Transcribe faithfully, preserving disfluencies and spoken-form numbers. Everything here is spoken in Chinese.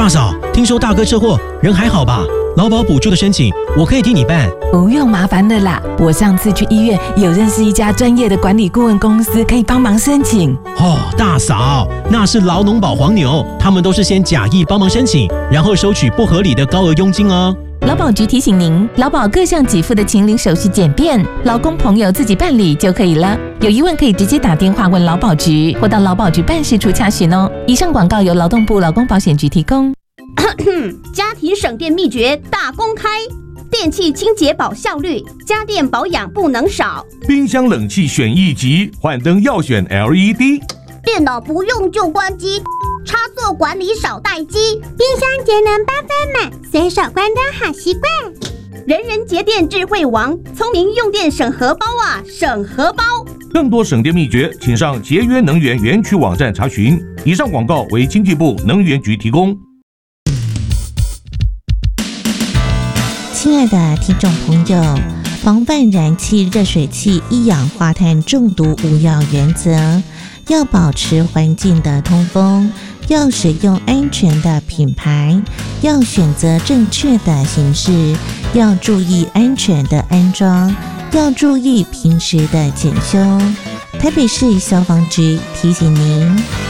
大嫂，听说大哥车祸，人还好吧？劳保补助的申请，我可以替你办。 不用麻烦的啦，我上次去医院有认识一家专业的管理顾问公司，可以帮忙申请。 哦，大嫂，那是劳农保黄牛，他们都是先假意帮忙申请，然后收取不合理的高额佣金哦。 劳保局提醒您，劳保各项给付的请领手续简便，劳工朋友自己办理就可以了。有疑问可以直接打电话问劳保局，或到劳保局办事处洽询哦。以上广告由劳动部劳工保险局提供。 家庭省电秘诀大公开，电器清洁保效率，家电保养不能少。 冰箱冷气选一级，换灯要选 L E D。 电脑不用就关机，插座管理少待机。 冰箱节能八分满，随手关灯好习惯。 人人节电智慧王，聪明用电省荷包啊，省荷包。 更多省电秘诀，请上节约能源园区网站查询。以上广告为经济部能源局提供。 亲爱的听众朋友，防范燃气热水器一氧化碳中毒无要原则，要保持环境的通风，要使用安全的品牌，要选择正确的形式，要注意安全的安装，要注意平时的检修。台北市消防局提醒您。